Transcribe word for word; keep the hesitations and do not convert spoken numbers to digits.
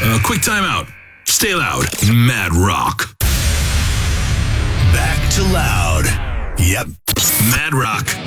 Uh, quick timeout. Stay loud. Mad Rock. Back to loud. Yep. Mad Rock.